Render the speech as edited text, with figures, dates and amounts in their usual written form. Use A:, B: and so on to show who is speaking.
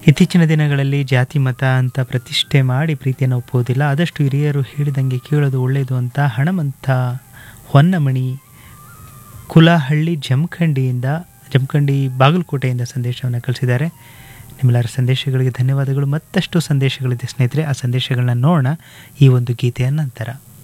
A: ಇತ್ತೀಚಿನ ದಿನಗಳಲ್ಲಿ ಜಾತಿ ಮತ ಅಂತ ಪ್ರತಿಷ್ಠೆ ಮಾಡಿ ಪ್ರೀತಿಯನ್ನು ಒಪ್ಪುವುದಿಲ್ಲ. ಆದಷ್ಟು ಹಿರಿಯರು ಹೇಳಿದಂಗೆ ಕೇಳೋದು ಒಳ್ಳೆಯದು ಅಂತ ಹಣಮಂತ ಹೊನ್ನಮಣಿ ಕುಲಹಳ್ಳಿ ಜಮಖಂಡಿ ಬಾಗಲಕೋಟೆಯಿಂದ ಸಂದೇಶವನ್ನು ಕಳಿಸಿದ್ದಾರೆ. ನಿಮ್ಮೆಲ್ಲರ ಸಂದೇಶಗಳಿಗೆ ಧನ್ಯವಾದಗಳು. ಮತ್ತಷ್ಟು ಸಂದೇಶಗಳಿದೆ ಸ್ನೇಹಿತರೆ, ಆ ಸಂದೇಶಗಳನ್ನ ನೋಡೋಣ ಈ ಒಂದು ಗೀತೆಯ ನಂತರ.